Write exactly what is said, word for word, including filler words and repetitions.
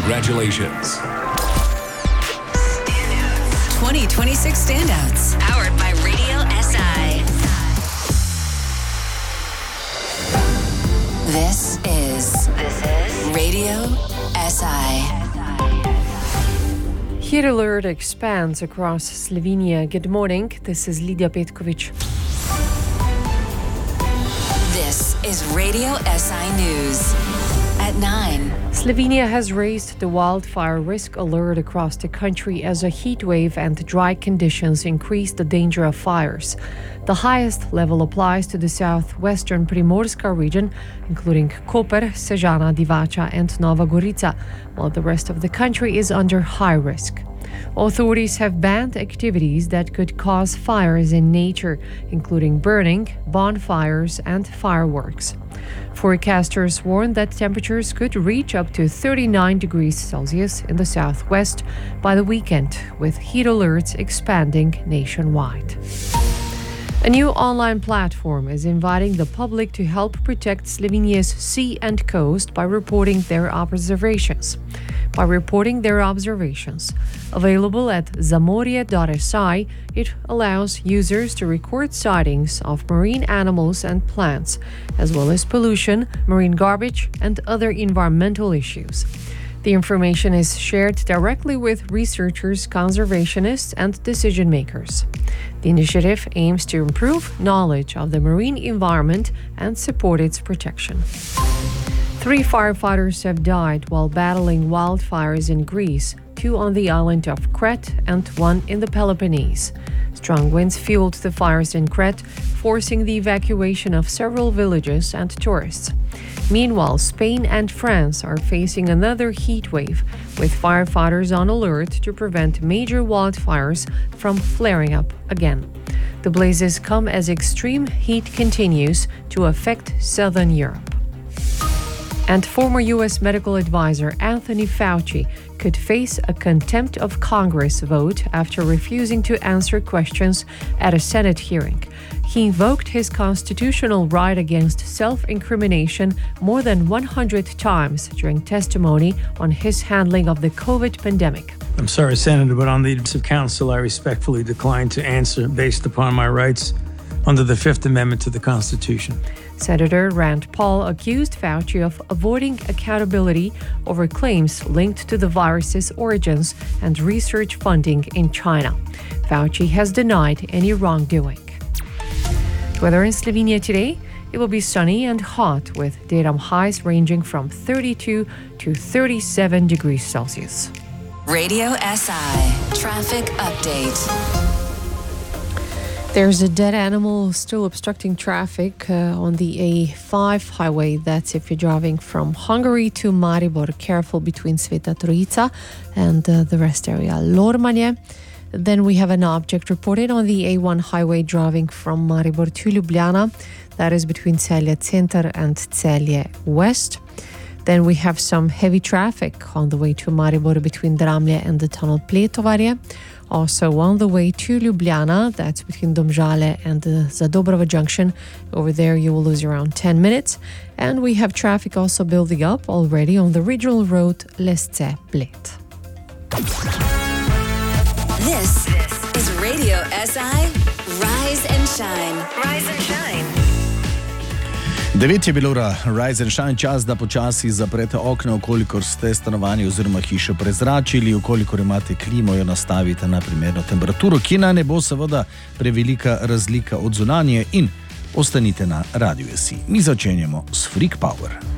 Congratulations. twenty twenty-six Standouts, powered by Radio S I. This is, this is Radio S I. Heat alert expands across Slovenia. Good morning, this is Lidia Petkovic. This is Radio S I News at nine. Slovenia has raised the wildfire risk alert across the country as a heat wave and dry conditions increase the danger of fires. The highest level applies to the southwestern Primorska region, including Koper, Sežana, Divača and Nova Gorica, while the rest of the country is under high risk. Authorities have banned activities that could cause fires in nature, including burning, bonfires and fireworks. Forecasters warn that temperatures could reach up to thirty-nine degrees Celsius in the southwest by the weekend, with heat alerts expanding nationwide. A new online platform is inviting the public to help protect Slovenia's sea and coast by reporting their observations. By reporting their observations. Available at zamorje dot s i, it allows users to record sightings of marine animals and plants, as well as pollution, marine garbage, and other environmental issues. The information is shared directly with researchers, conservationists, and decision makers. The initiative aims to improve knowledge of the marine environment and support its protection. Three firefighters have died while battling wildfires in Greece, two on the island of Crete and one in the Peloponnese. Strong winds fueled the fires in Crete, forcing the evacuation of several villages and tourists. Meanwhile, Spain and France are facing another heat wave, with firefighters on alert to prevent major wildfires from flaring up again. The blazes come as extreme heat continues to affect southern Europe. And former U S medical advisor Anthony Fauci could face a contempt of Congress vote after refusing to answer questions at a Senate hearing. He invoked his constitutional right against self-incrimination more than one hundred times during testimony on his handling of the COVID pandemic. I'm sorry, Senator, but on the advice of counsel, I respectfully decline to answer based upon my rights under the Fifth Amendment to the Constitution. Senator Rand Paul accused Fauci of avoiding accountability over claims linked to the virus's origins and research funding in China. Fauci has denied any wrongdoing. Weather in Slovenia today, it will be sunny and hot with daytime highs ranging from thirty-two to thirty-seven degrees Celsius. Radio S I Traffic Update. There's a dead animal still obstructing traffic uh, on the A five highway. That's if you're driving from Hungary to Maribor. Careful between Sveta Trojica and uh, the rest area, Lormanje. Then we have an object reported on the A one highway driving from Maribor to Ljubljana. That is between Celje Center and Celje West. Then we have some heavy traffic on the way to Maribor between Dramlje and the tunnel Pletovarje. Also on the way to Ljubljana, that's between Domžale and the Zadobrova Junction. Over there you will lose around ten minutes. And we have traffic also building up already on the regional road Lesce-Bled. This is Radio S I Rise and Shine. Rise and Shine. Devet je bilo ura, Rise and Shine, čas, da počasi zaprete okna, ukolikor ste stanovanje oziroma hišo prezračili, ukolikor imate klimo, jo nastavite na primerno temperaturo, ki naj ne bo seveda prevelika razlika od zunanje in ostanite na Radiu S I. Mi začenjamo s Freak Power.